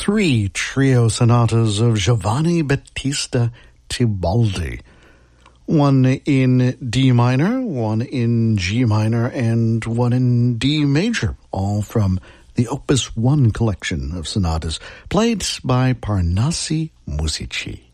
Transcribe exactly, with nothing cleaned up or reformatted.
three trio sonatas of Giovanni Battista Tibaldi. One in D minor, one in G minor, and one in D major, all from the Opus one collection of sonatas, played by Parnassi Musici.